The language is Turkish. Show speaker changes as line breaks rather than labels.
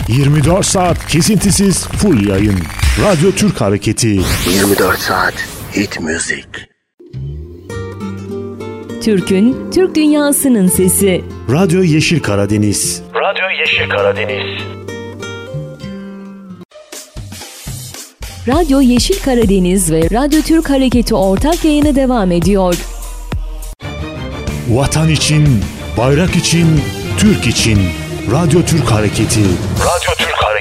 24 saat kesintisiz full yayın. Radyo Türk Hareketi.
24 saat hit müzik.
Türk'ün, Türk dünyasının sesi.
Radyo Yeşil Karadeniz.
Radyo Yeşil Karadeniz.
Radyo Yeşil Karadeniz ve Radyo Türk Hareketi ortak yayını devam ediyor.
Vatan için, bayrak için, Türk için. Radyo Türk Hareketi.
Radyo Türk